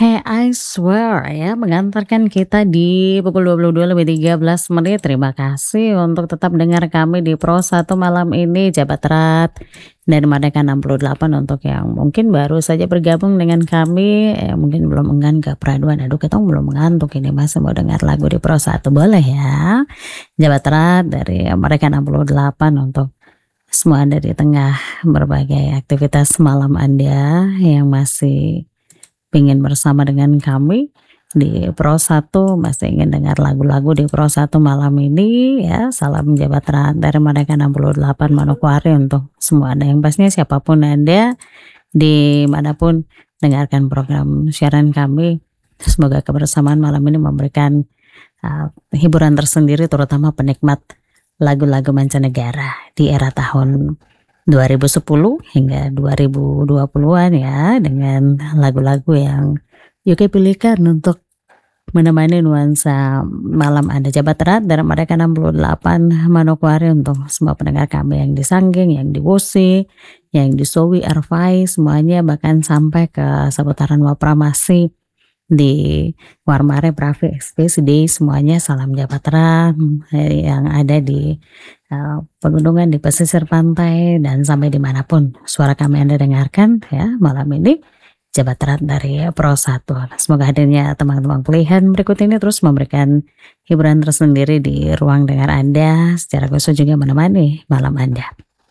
Oke, I Swear ya, mengantarkan kita di pukul 22.13. Terima kasih untuk tetap dengar kami di Pro 1 malam ini, Jabat Erat dari Merdeka 68. Untuk yang mungkin baru saja bergabung dengan kami, mungkin belum enggan ke peraduan. Aduh, kita belum mengantuk ini, masih mau dengar lagu di Pro 1, boleh ya. Jabat Erat dari Merdeka 68 untuk semua Anda di tengah berbagai aktivitas malam Anda yang masih ingin bersama dengan kami di Pro 1, masih ingin dengar lagu-lagu di Pro 1 malam ini ya. Salam Jabat Erat dari Merdeka 68 Manokwari untuk semua Anda yang pastinya siapapun Anda dimanapun dengarkan program siaran kami. Semoga kebersamaan malam ini memberikan hiburan tersendiri, terutama penikmat lagu-lagu mancanegara di era tahun 2010 hingga 2020-an ya, dengan lagu-lagu yang Yuki pilihkan untuk menemani nuansa malam Anda. Jabat Erat dari Merdeka 68 Manokwari untuk semua pendengar kami yang di Sanggeng, yang di Wosi, yang di Sowi, Arfai, semuanya, bahkan sampai ke seputaran Wapramasi, di Warmare, Pravi, XPCD, semuanya salam Jabat Erat yang ada di pegunungan, di pesisir pantai, dan sampai dimanapun suara kami Anda dengarkan ya malam ini. Jabat Erat dari Pro 1. Semoga hadirnya teman-teman pilihan berikut ini terus memberikan hiburan tersendiri di ruang dengar Anda, secara khusus juga menemani malam Anda.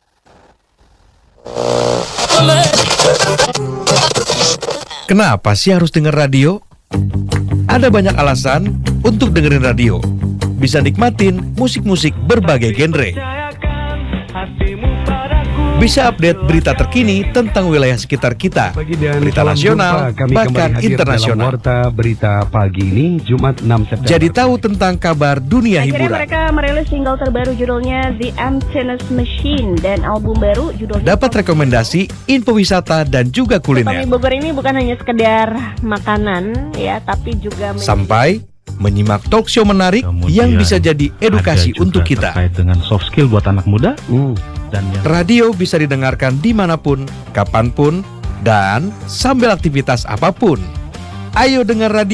Kenapa sih harus denger radio? Ada banyak alasan untuk dengerin radio. Bisa nikmatin musik-musik berbagai genre. Bisa update berita terkini tentang wilayah sekitar kita, berita nasional, bahkan internasional. Berita pagi ini, Jumat 6 September. Jadi tahu tentang kabar dunia hiburan. Mereka merilis single terbaru judulnya The Emptiness Machine dan album baru judulnya. Dapat rekomendasi, info wisata, dan juga kuliner. Kami Bogor ini bukan hanya sekedar makanan ya, tapi juga sampai menyimak talk show menarik. Kemudian yang bisa jadi edukasi untuk kita. Terkait dengan soft skill buat anak muda. Dan radio bisa didengarkan dimanapun, kapanpun, dan sambil aktivitas apapun. Ayo dengar radio.